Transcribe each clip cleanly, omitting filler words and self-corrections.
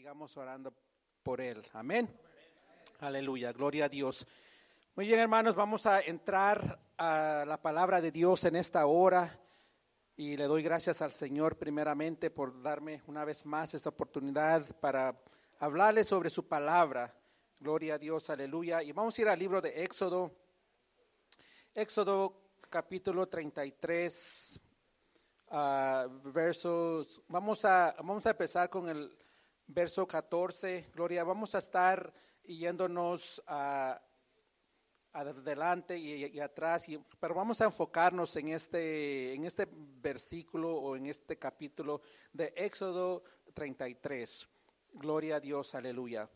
sigamos orando por él. Amén. Aleluya, gloria a Dios. Muy bien, hermanos, vamos a entrar a la palabra de Dios en esta hora y le doy gracias al Señor primeramente por darme una vez más esta oportunidad para hablarles sobre su palabra. Gloria a Dios, aleluya. Y vamos a ir al libro de Éxodo. Éxodo capítulo 33, versos, vamos a empezar con el verso 14, Gloria, vamos a estar yéndonos adelante y atrás, pero vamos a enfocarnos en este versículo o en este capítulo de Éxodo 33, Gloria a Dios, aleluya.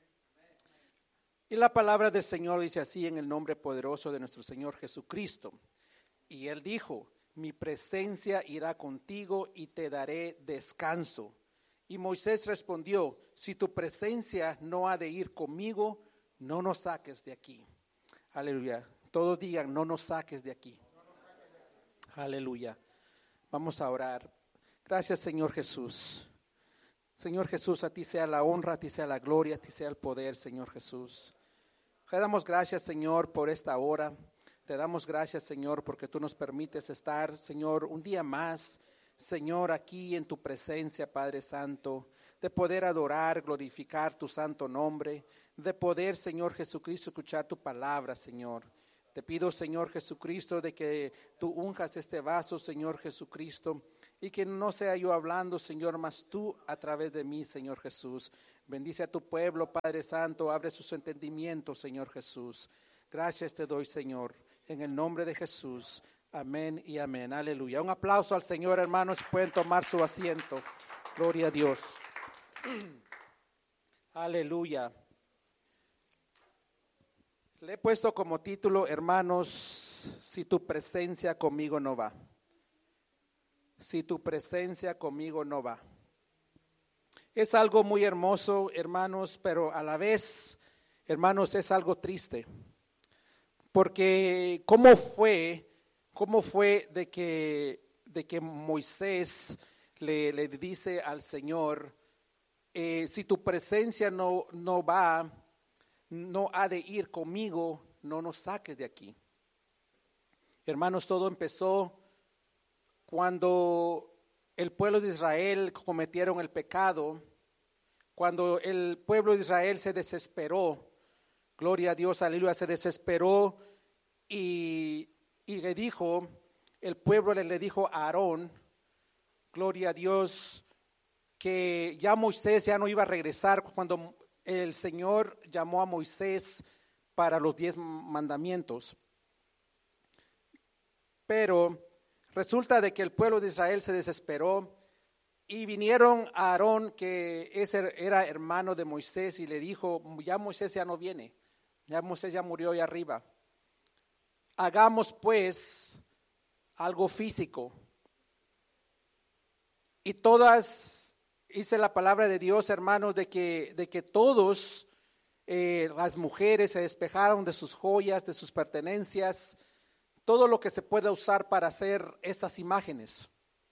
Y la palabra del Señor dice así en el nombre poderoso de nuestro Señor Jesucristo. Y él dijo, mi presencia irá contigo y te daré descanso. Y Moisés respondió, si tu presencia no ha de ir conmigo, no nos saques de aquí. Aleluya. Todos digan, no nos saques de aquí. Aleluya. Vamos a orar. Gracias, Señor Jesús. Señor Jesús, a ti sea la honra, a ti sea la gloria, a ti sea el poder, Señor Jesús. Te damos gracias, Señor, por esta hora. Te damos gracias, Señor, porque tú nos permites estar, Señor, un día más, Señor, aquí en tu presencia, Padre Santo, de poder adorar, glorificar tu santo nombre, de poder, Señor Jesucristo, escuchar tu palabra, Señor. Te pido, Señor Jesucristo, de que tú unjas este vaso, Señor Jesucristo, y que no sea yo hablando, Señor, mas tú a través de mí, Señor Jesús. Bendice a tu pueblo, Padre Santo, abre sus entendimientos, Señor Jesús. Gracias te doy, Señor, en el nombre de Jesús. Amén y amén. Aleluya. Un aplauso al Señor, hermanos. Pueden tomar su asiento. Gloria a Dios. Aleluya. Le he puesto como título, hermanos, si tu presencia conmigo no va. Si tu presencia conmigo no va. Es algo muy hermoso, hermanos, pero a la vez, hermanos, es algo triste. Porque ¿cómo fue de que Moisés le dice al Señor, si tu presencia no va, no ha de ir conmigo, no nos saques de aquí? Hermanos, todo empezó cuando el pueblo de Israel cometieron el pecado, cuando el pueblo de Israel se desesperó, gloria a Dios, aleluya, se desesperó y le dijo, el pueblo le dijo a Aarón, gloria a Dios, que ya Moisés ya no iba a regresar cuando el Señor llamó a Moisés para los 10 mandamientos. Pero resulta de que el pueblo de Israel se desesperó y vinieron a Aarón, que ese era hermano de Moisés, y le dijo, ya Moisés ya no viene, ya Moisés ya murió allá arriba. Hagamos pues algo físico. Y todas, dice la palabra de Dios, hermanos, de que todos, las mujeres se despejaron de sus joyas, de sus pertenencias, todo lo que se pueda usar para hacer estas imágenes.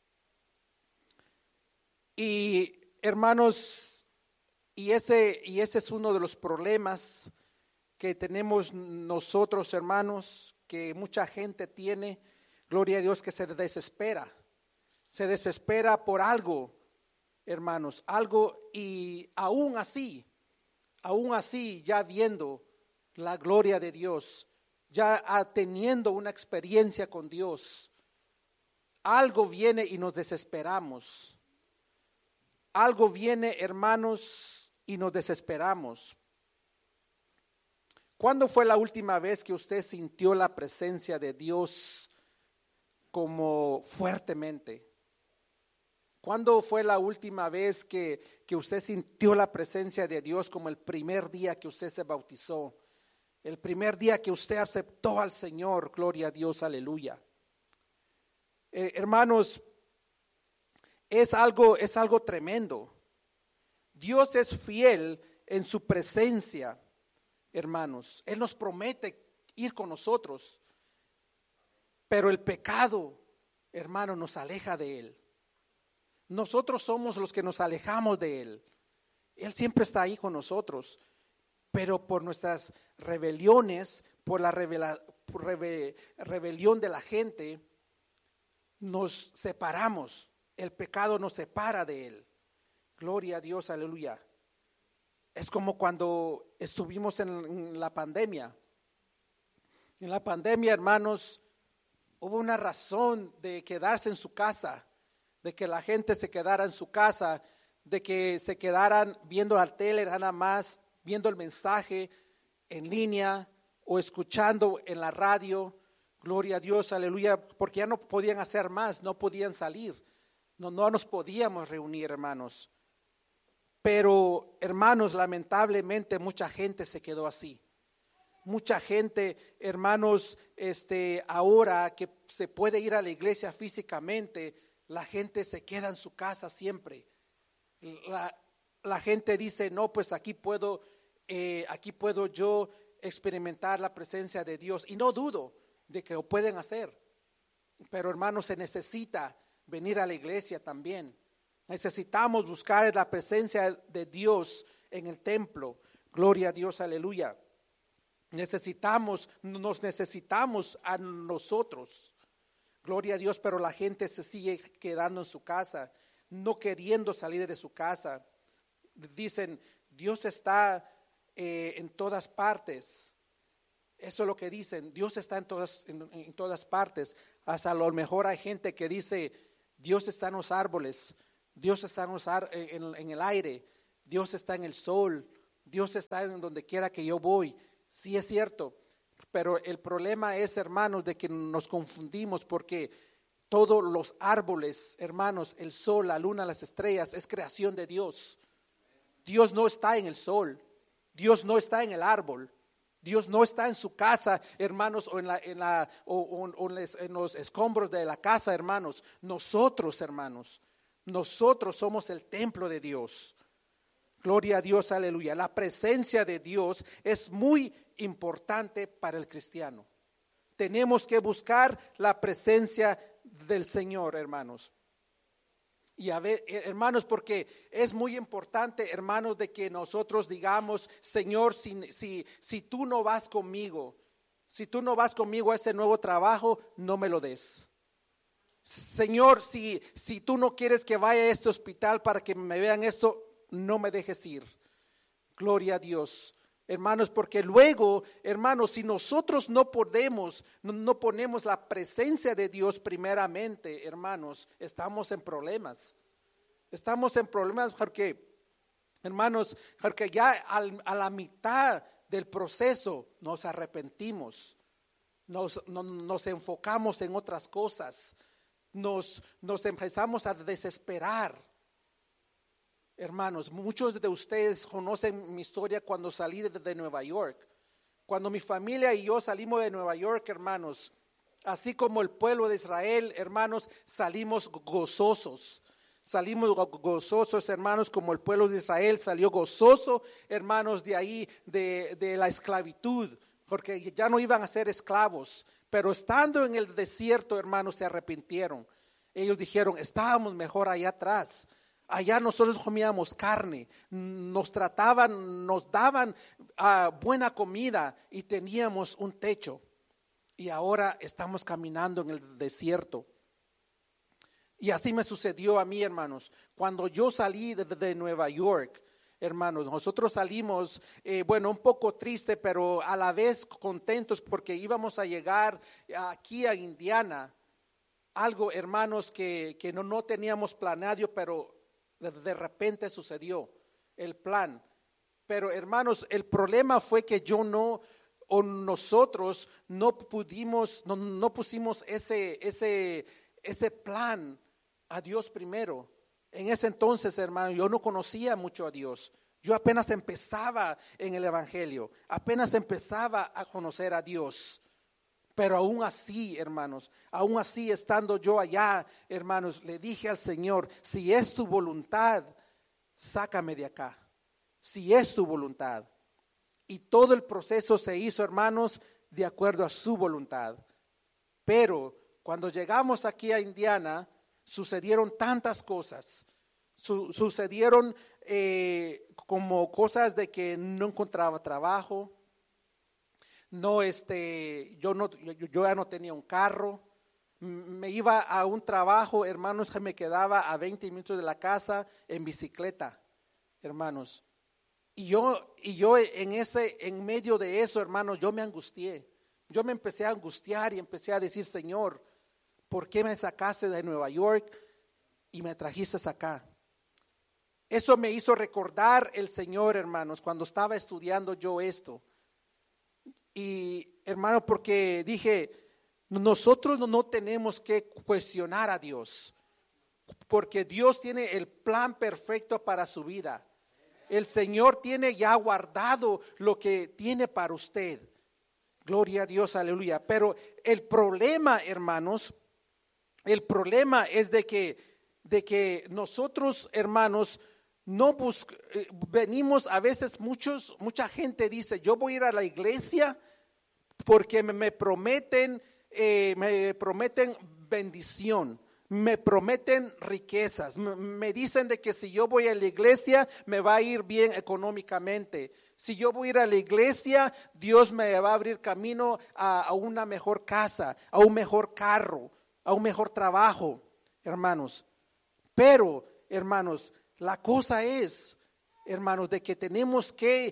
Y hermanos, y ese es uno de los problemas que tenemos nosotros, hermanos, que mucha gente tiene, gloria a Dios, que se desespera por algo, hermanos, algo, y aún así, ya viendo la gloria de Dios, ya teniendo una experiencia con Dios, algo viene y nos desesperamos. Algo viene, hermanos, y nos desesperamos. ¿Cuándo fue la última vez que usted sintió la presencia de Dios como fuertemente? ¿Cuándo fue la última vez que usted sintió la presencia de Dios como el primer día que usted se bautizó? El primer día que usted aceptó al Señor, gloria a Dios, aleluya. Hermanos, es algo tremendo. Dios es fiel en su presencia, hermanos. Él nos promete ir con nosotros, pero el pecado, hermano, nos aleja de Él. Nosotros somos los que nos alejamos de Él. Él siempre está ahí con nosotros, pero por nuestras rebeliones, por la rebelión de la gente, nos separamos. El pecado nos separa de Él. Gloria a Dios, aleluya. Es como cuando estuvimos en la pandemia. En la pandemia, hermanos, hubo una razón de quedarse en su casa, de que la gente se quedara en su casa, de que se quedaran viendo la tele nada más, viendo el mensaje en línea o escuchando en la radio. Gloria a Dios, aleluya, porque ya no podían hacer más, no podían salir, no nos podíamos reunir, hermanos. Pero, hermanos, lamentablemente mucha gente se quedó así. Mucha gente, hermanos, ahora que se puede ir a la iglesia físicamente, la gente se queda en su casa siempre. La gente dice, no, pues aquí puedo yo experimentar la presencia de Dios. Y no dudo de que lo pueden hacer. Pero, hermanos, se necesita venir a la iglesia también. Necesitamos buscar la presencia de Dios en el templo. Gloria a Dios, aleluya. Nos necesitamos a nosotros. Gloria a Dios, pero la gente se sigue quedando en su casa, no queriendo salir de su casa. Dicen, Dios está en todas partes. Eso es lo que dicen, Dios está en todas partes. Hasta a lo mejor hay gente que dice, Dios está en los árboles, Dios está en el aire, Dios está en el sol, Dios está en donde quiera que yo voy. Sí es cierto, pero el problema es, hermanos, de que nos confundimos porque todos los árboles, hermanos, el sol, la luna, las estrellas, es creación de Dios. Dios no está en el sol, Dios no está en el árbol, Dios no está en su casa, hermanos, o en los escombros de la casa, hermanos. Nosotros, hermanos, nosotros somos el templo de Dios. Gloria a Dios, aleluya. La presencia de Dios es muy importante para el cristiano. Tenemos que buscar la presencia del Señor, hermanos. Y a ver, hermanos, porque es muy importante, hermanos, de que nosotros digamos, Señor, si tú no vas conmigo, a este nuevo trabajo, no me lo des. Señor, si tú no quieres que vaya a este hospital para que me vean esto, no me dejes ir. Gloria a Dios, hermanos, porque luego, hermanos, si nosotros no ponemos la presencia de Dios primeramente, hermanos, estamos en problemas. Estamos en problemas porque, hermanos, porque ya a la mitad del proceso nos arrepentimos, nos enfocamos en otras cosas, nos empezamos a desesperar. Hermanos, muchos de ustedes conocen mi historia cuando salí de Nueva York. Cuando mi familia y yo salimos de Nueva York, hermanos, así como el pueblo de Israel, hermanos, salimos gozosos. Salimos gozosos, hermanos, como el pueblo de Israel salió gozoso, hermanos, de ahí, de la esclavitud, porque ya no iban a ser esclavos. Pero estando en el desierto, hermanos, se arrepintieron. Ellos dijeron, estábamos mejor allá atrás. Allá nosotros comíamos carne, nos daban buena comida y teníamos un techo. Y ahora estamos caminando en el desierto. Y así me sucedió a mí, hermanos. Cuando yo salí de Nueva York, hermanos, nosotros salimos, un poco triste, pero a la vez contentos porque íbamos a llegar aquí a Indiana. Algo, hermanos, que no teníamos planeado, pero de repente sucedió el plan. Pero, hermanos, el problema fue que nosotros no pusimos ese plan a Dios primero. En ese entonces, hermano, yo no conocía mucho a Dios. Yo apenas empezaba en el evangelio, apenas empezaba a conocer a Dios. Pero aún así, hermanos, aún así estando yo allá, hermanos, le dije al Señor, si es tu voluntad, sácame de acá. Si es tu voluntad. Y todo el proceso se hizo, hermanos, de acuerdo a su voluntad. Pero cuando llegamos aquí a Indiana, sucedieron tantas cosas. sucedieron como cosas de que no encontraba trabajo, yo ya no tenía un carro, me iba a un trabajo, hermanos, que me quedaba a 20 minutos de la casa en bicicleta, hermanos. Y yo en medio de eso, hermanos, yo me angustié. Yo me empecé a angustiar y empecé a decir, Señor, ¿por qué me sacaste de Nueva York y me trajiste acá? Eso me hizo recordar el Señor, hermanos, cuando estaba estudiando yo esto. Y hermano, porque dije, nosotros no tenemos que cuestionar a Dios, porque Dios tiene el plan perfecto para su vida. El Señor tiene ya guardado lo que tiene para usted. Gloria a Dios, aleluya. Pero el problema, hermanos, el problema es de que nosotros, hermanos, venimos a veces, mucha gente dice, yo voy a ir a la iglesia porque me prometen bendición, me prometen riquezas, me dicen de que si yo voy a la iglesia me va a ir bien económicamente. Si yo voy a ir a la iglesia, Dios me va a abrir camino a una mejor casa, a un mejor carro, a un mejor trabajo, hermanos. Pero, hermanos, la cosa es, hermanos, de que tenemos que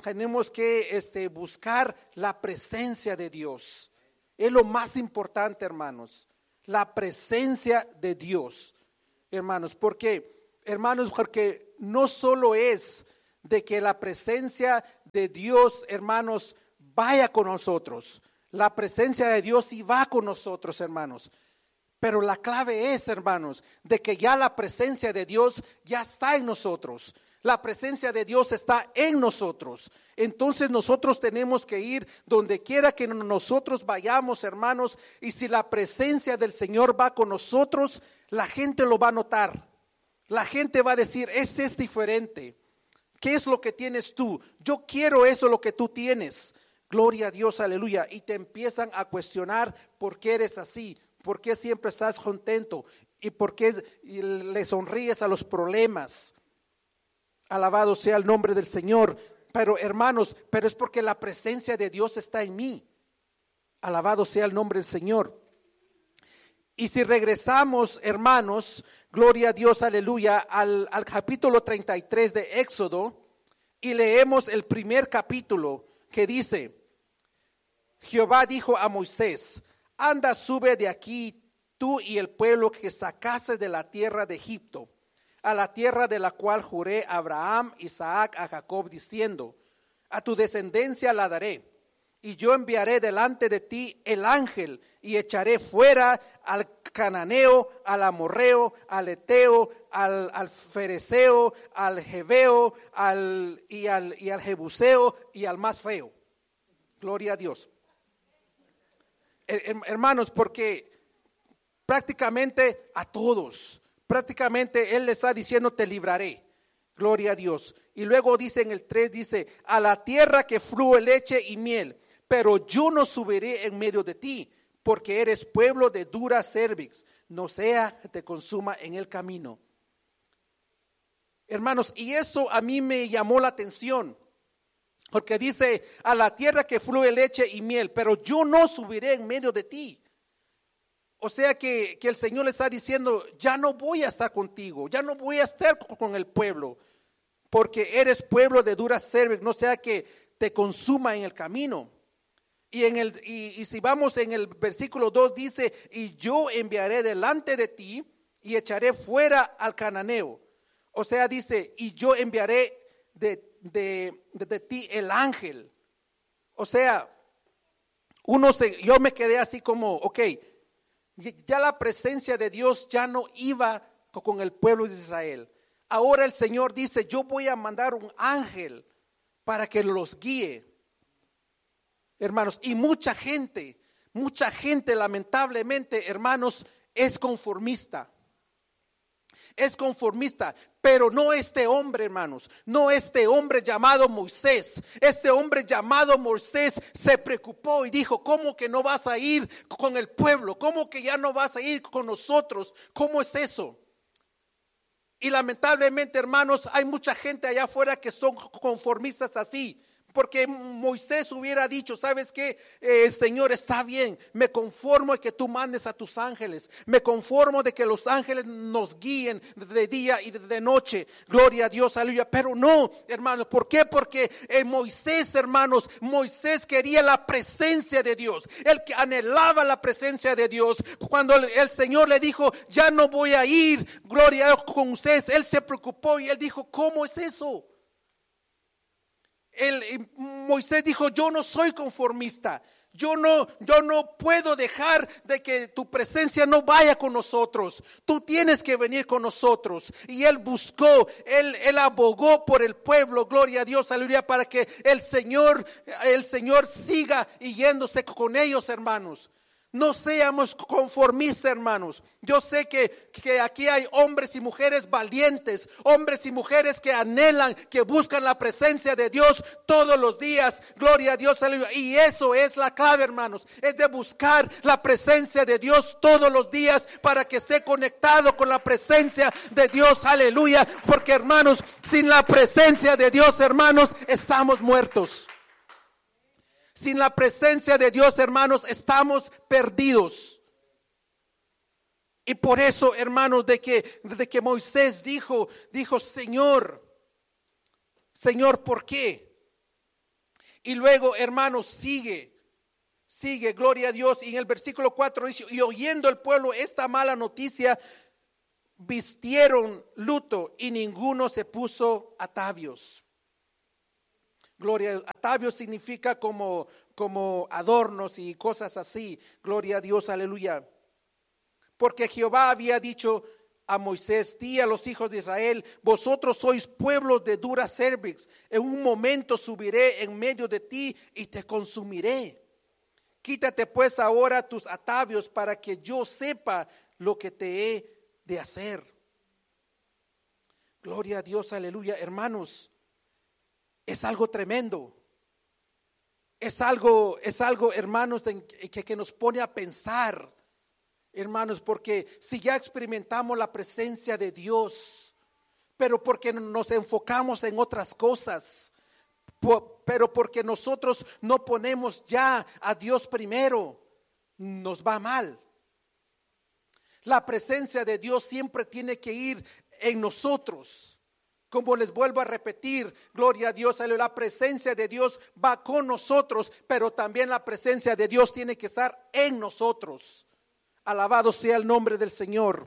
buscar la presencia de Dios. Es lo más importante, hermanos, la presencia de Dios, hermanos, porque no solo es de que la presencia de Dios, hermanos, vaya con nosotros. La presencia de Dios sí va con nosotros, hermanos. Pero la clave es, hermanos, de que ya la presencia de Dios ya está en nosotros. La presencia de Dios está en nosotros. Entonces nosotros tenemos que ir donde quiera que nosotros vayamos, hermanos. Y si la presencia del Señor va con nosotros, la gente lo va a notar. La gente va a decir, ese es diferente. ¿Qué es lo que tienes tú? Yo quiero eso, lo que tú tienes. Gloria a Dios, aleluya. Y te empiezan a cuestionar por qué eres así, por qué siempre estás contento y por qué le sonríes a los problemas. Alabado sea el nombre del Señor. Pero hermanos, es porque la presencia de Dios está en mí. Alabado sea el nombre del Señor. Y si regresamos, hermanos, gloria a Dios, aleluya, al capítulo 33 de Éxodo, y leemos el primer capítulo que dice, Jehová dijo a Moisés, anda, sube de aquí tú y el pueblo que sacaste de la tierra de Egipto, a la tierra de la cual juré a Abraham, Isaac, a Jacob, diciendo, a tu descendencia la daré. Y yo enviaré delante de ti el ángel y echaré fuera al cananeo, al amorreo, al eteo, al fereceo, al jebeo, y al jebuseo y al más feo. Gloria a Dios. Hermanos, porque prácticamente a todos, prácticamente Él le está diciendo te libraré. Gloria a Dios. Y luego dice en el 3, dice, a la tierra que fluye leche y miel. Pero yo no subiré en medio de ti, porque eres pueblo de dura cerviz, no sea que te consuma en el camino. Hermanos, y eso a mí me llamó la atención, porque dice, a la tierra que fluye leche y miel, pero yo no subiré en medio de ti. O sea que el Señor le está diciendo, ya no voy a estar contigo, ya no voy a estar con el pueblo, porque eres pueblo de dura cerviz, no sea que te consuma en el camino. Y si vamos en el versículo 2 dice, y yo enviaré delante de ti y echaré fuera al cananeo. O sea, dice, y yo enviaré de ti el ángel. O sea, yo me quedé así como, ok, ya la presencia de Dios ya no iba con el pueblo de Israel. Ahora el Señor dice, yo voy a mandar un ángel para que los guíe. Hermanos, y mucha gente lamentablemente, hermanos, es conformista, pero no este hombre, hermanos, no este hombre llamado Moisés. Este hombre llamado Moisés se preocupó y dijo, ¿cómo que no vas a ir con el pueblo? ¿Cómo que ya no vas a ir con nosotros? ¿Cómo es eso? Y lamentablemente, hermanos, hay mucha gente allá afuera que son conformistas así. Porque Moisés hubiera dicho, ¿sabes qué? Señor, está bien, me conformo de que tú mandes a tus ángeles, me conformo de que los ángeles nos guíen de día y de noche, gloria a Dios, aleluya. Pero no, hermanos, ¿por qué? Porque Moisés, hermanos, Moisés quería la presencia de Dios, él que anhelaba la presencia de Dios. Cuando el Señor le dijo, ya no voy a ir, gloria a Dios, con ustedes, él se preocupó y él dijo, ¿cómo es eso? Moisés dijo, yo no soy conformista, yo no puedo dejar de que tu presencia no vaya con nosotros, tú tienes que venir con nosotros. Y él buscó, él abogó por el pueblo, gloria a Dios, aleluya, para que el Señor siga yéndose con ellos, hermanos. No seamos conformistas, hermanos. Yo sé que aquí hay hombres y mujeres valientes, hombres y mujeres que anhelan, que buscan la presencia de Dios todos los días. Gloria a Dios, aleluya. Y eso es la clave, hermanos. Es de buscar la presencia de Dios todos los días para que esté conectado con la presencia de Dios, aleluya. Porque, hermanos, sin la presencia de Dios, hermanos, estamos muertos. Sin la presencia de Dios, hermanos, estamos perdidos. Y por eso, hermanos, de que Moisés dijo, Señor, ¿por qué? Y luego, hermanos, sigue, gloria a Dios. Y en el versículo 4 dice, y oyendo el pueblo esta mala noticia, vistieron luto y ninguno se puso atavios. Gloria, atavios significa como adornos y cosas así. Gloria a Dios, aleluya. Porque Jehová había dicho a Moisés, di a los hijos de Israel, vosotros sois pueblos de dura cerviz, en un momento subiré en medio de ti y te consumiré. Quítate pues ahora tus atavios para que yo sepa lo que te he de hacer. Gloria a Dios, aleluya, hermanos. Es algo tremendo. Es algo, hermanos, que nos pone a pensar, hermanos, porque si ya experimentamos la presencia de Dios, pero porque nos enfocamos en otras cosas, pero porque nosotros no ponemos ya a Dios primero, nos va mal. La presencia de Dios siempre tiene que ir en nosotros. Como les vuelvo a repetir, gloria a Dios, la presencia de Dios va con nosotros, pero también la presencia de Dios tiene que estar en nosotros. Alabado sea el nombre del Señor.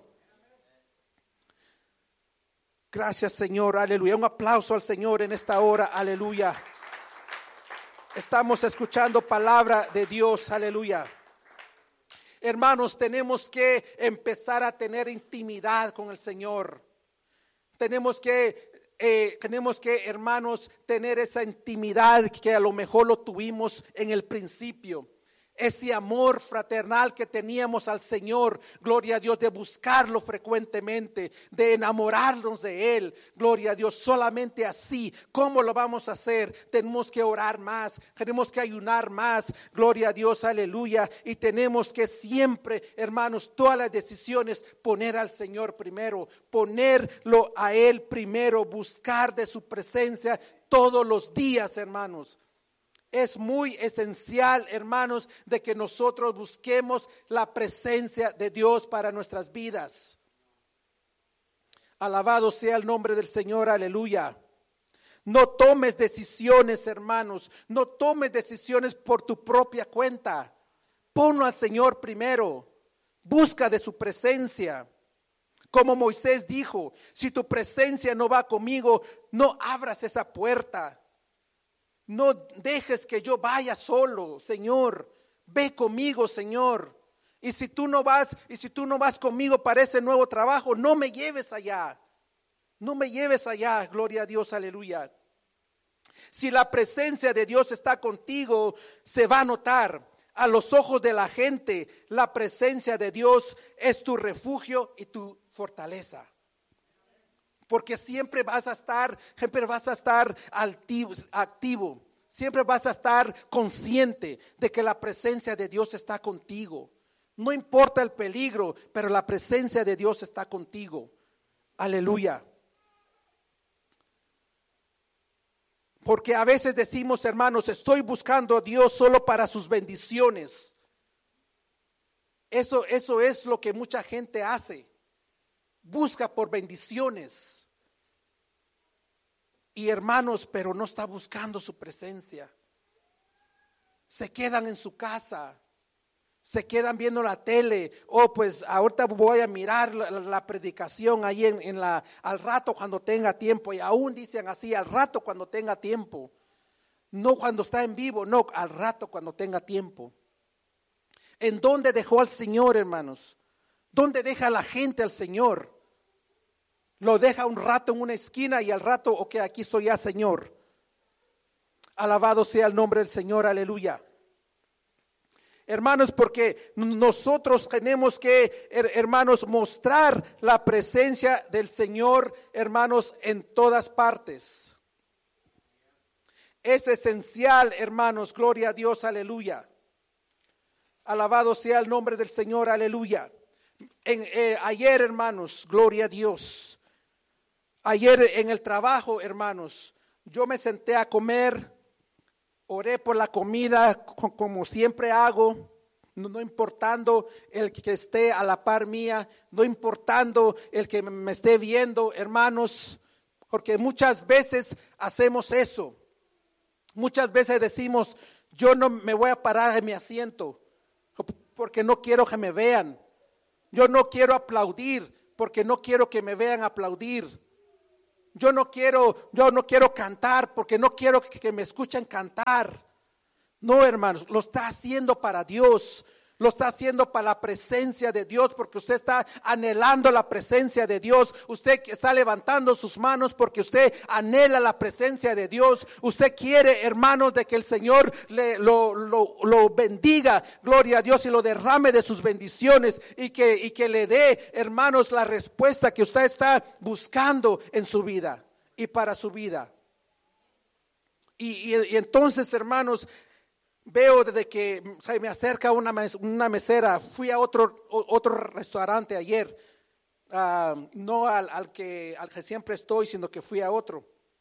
Gracias, Señor, aleluya. Un aplauso al Señor en esta hora, aleluya. Estamos escuchando palabra de Dios, aleluya. Hermanos, tenemos que empezar a tener intimidad con el Señor. Tenemos que, hermanos, tener esa intimidad que a lo mejor lo tuvimos en el principio. Ese amor fraternal que teníamos al Señor, gloria a Dios, de buscarlo frecuentemente, de enamorarnos de Él, gloria a Dios. Solamente así. ¿Cómo lo vamos a hacer? Tenemos que orar más, tenemos que ayunar más, gloria a Dios, aleluya. Y tenemos que siempre, hermanos, todas las decisiones poner al Señor primero, ponerlo a Él primero, buscar de su presencia todos los días, hermanos. Es muy esencial, hermanos, de que nosotros busquemos la presencia de Dios para nuestras vidas. Alabado sea el nombre del Señor, aleluya. No tomes decisiones, hermanos, no tomes decisiones por tu propia cuenta. Ponlo al Señor primero, busca de su presencia. Como Moisés dijo, si tu presencia no va conmigo, no abras esa puerta. No dejes que yo vaya solo, Señor. Ve conmigo, Señor. Y si tú no vas conmigo para ese nuevo trabajo, no me lleves allá. No me lleves allá, gloria a Dios, aleluya. Si la presencia de Dios está contigo, se va a notar. A los ojos de la gente, la presencia de Dios es tu refugio y tu fortaleza. Porque siempre vas a estar activo, siempre vas a estar consciente de que la presencia de Dios está contigo. No importa el peligro, pero la presencia de Dios está contigo. Aleluya. Porque a veces decimos, hermanos, estoy buscando a Dios solo para sus bendiciones. Eso es lo que mucha gente hace. Busca por bendiciones. Y hermanos, pero no está buscando su presencia. Se quedan en su casa. Se quedan viendo la tele. Pues ahorita voy a mirar la predicación ahí al rato cuando tenga tiempo. Y aún dicen así, al rato cuando tenga tiempo. No cuando está en vivo, no, al rato cuando tenga tiempo. ¿En dónde dejó al Señor, hermanos? ¿Dónde deja la gente al Señor? Lo deja un rato en una esquina y al rato, ok, aquí estoy ya, Señor. Alabado sea el nombre del Señor, aleluya. Hermanos, porque nosotros tenemos que, hermanos, mostrar la presencia del Señor, hermanos, en todas partes. Es esencial, hermanos, gloria a Dios, aleluya. Alabado sea el nombre del Señor, aleluya. Ayer, hermanos, gloria a Dios. Ayer en el trabajo, hermanos, yo me senté a comer, oré por la comida como siempre hago, no importando el que esté a la par mía, no importando el que me esté viendo, hermanos, porque muchas veces hacemos eso. Muchas veces decimos, yo no me voy a parar en mi asiento porque no quiero que me vean. Yo no quiero aplaudir porque no quiero que me vean aplaudir. Yo no quiero cantar porque no quiero que me escuchen cantar. No, hermanos, lo está haciendo para Dios. Lo está haciendo para la presencia de Dios, porque usted está anhelando la presencia de Dios. Usted está levantando sus manos porque usted anhela la presencia de Dios. Usted quiere, hermanos, de que el Señor lo bendiga, gloria a Dios, y lo derrame de sus bendiciones y que le dé, hermanos, la respuesta que usted está buscando en su vida y para su vida. Y entonces, hermanos, veo desde que se me acerca una mesera. Fui a otro restaurante ayer, no al que siempre estoy, sino que fui a otro.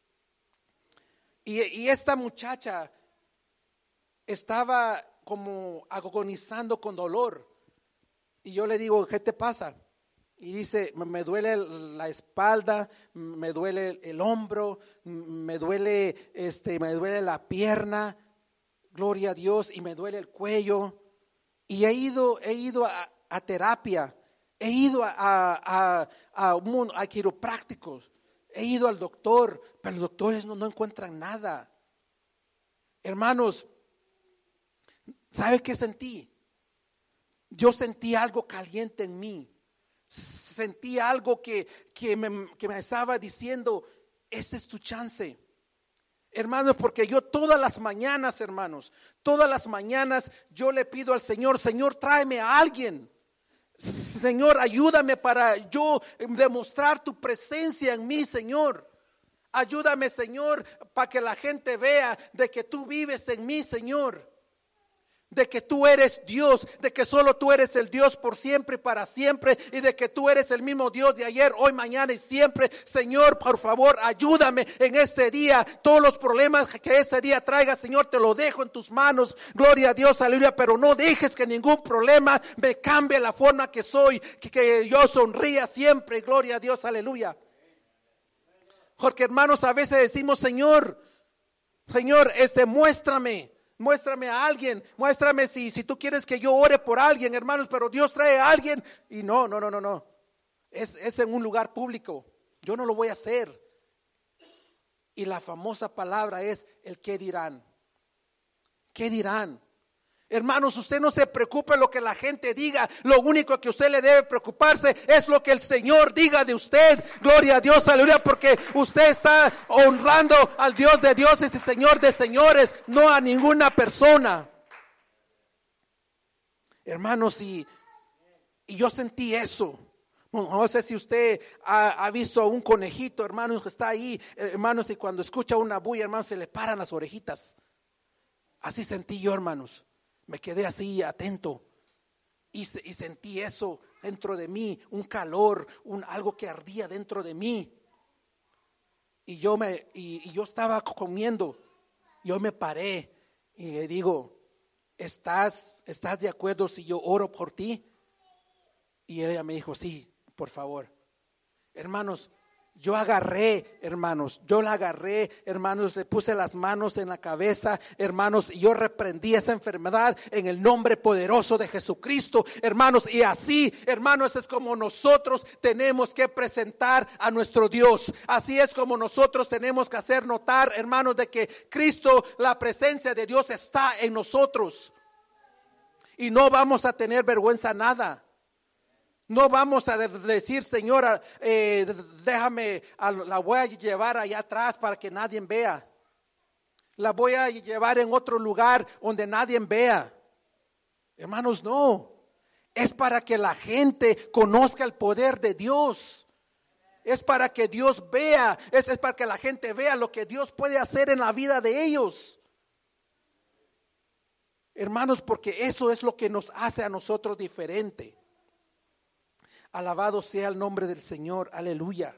Y esta muchacha estaba como agonizando con dolor. Y yo le digo, ¿qué te pasa? Y dice, me duele la espalda, me duele el hombro, me duele la pierna. Gloria a Dios, y me duele el cuello. Y he ido a terapia, he ido a quiroprácticos, he ido al doctor, pero los doctores no encuentran nada. Hermanos, ¿sabe qué sentí? Yo sentí algo caliente en mí. Sentí algo que me estaba diciendo, esta es tu chance. Hermanos, porque yo todas las mañanas, hermanos, todas las mañanas yo le pido al Señor, Señor, tráeme a alguien. Señor, ayúdame para yo demostrar tu presencia en mí, Señor. Ayúdame, Señor, para que la gente vea de que tú vives en mí, Señor. De que tú eres Dios, de que solo tú eres el Dios por siempre y para siempre, y de que tú eres el mismo Dios de ayer, hoy, mañana y siempre. Señor, por favor, ayúdame en este día. Todos los problemas que este día traiga, Señor, te lo dejo en tus manos. Gloria a Dios, aleluya. Pero no dejes que ningún problema me cambie la forma que soy, que yo sonría siempre. Gloria a Dios, aleluya. Porque, hermanos, a veces decimos, Señor, muéstrame a alguien, muéstrame si tú quieres que yo ore por alguien, hermanos, pero Dios trae a alguien. Y no. Es en un lugar público. Yo no lo voy a hacer. Y la famosa palabra es el qué dirán. ¿Qué dirán? Hermanos, usted no se preocupe lo que la gente diga. Lo único que usted le debe preocuparse es lo que el Señor diga de usted. Gloria a Dios, aleluya, porque usted está honrando al Dios de dioses y Señor de señores, no a ninguna persona. Hermanos, y yo sentí eso. No sé si usted ha visto a un conejito, hermanos, que está ahí, hermanos, y cuando escucha una bulla, hermanos, se le paran las orejitas. Así sentí yo, hermanos. Me quedé así atento y sentí eso dentro de mí, un calor, algo que ardía dentro de mí. y yo estaba comiendo. Yo me paré y le digo, ¿estás de acuerdo si yo oro por ti? Y ella me dijo, sí, por favor. Hermanos, yo la agarré, hermanos, le puse las manos en la cabeza, hermanos, y yo reprendí esa enfermedad en el nombre poderoso de Jesucristo, hermanos, y así, hermanos, es como nosotros tenemos que presentar a nuestro Dios. Así es como nosotros tenemos que hacer notar, hermanos, de que Cristo, la presencia de Dios está en nosotros. Y no vamos a tener vergüenza nada. No vamos a decir, Señora, déjame, la voy a llevar allá atrás para que nadie vea. La voy a llevar en otro lugar donde nadie vea. Hermanos, no. Es para que la gente conozca el poder de Dios. Es para que Dios vea, es para que la gente vea lo que Dios puede hacer en la vida de ellos. Hermanos, porque eso es lo que nos hace a nosotros diferente. Alabado sea el nombre del Señor, aleluya.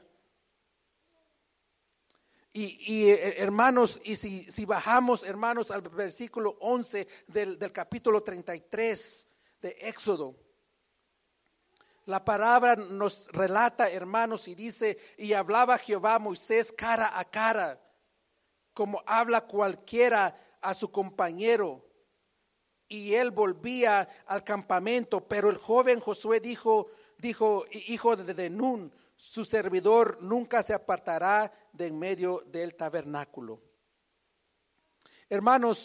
Y hermanos, y si bajamos, hermanos, al versículo 11 del capítulo 33 de Éxodo, la palabra nos relata, hermanos, y dice, y hablaba Jehová a Moisés cara a cara, como habla cualquiera a su compañero. Y él volvía al campamento, pero el joven Josué dijo, hijo de Nun, su servidor nunca se apartará de en medio del tabernáculo. Hermanos,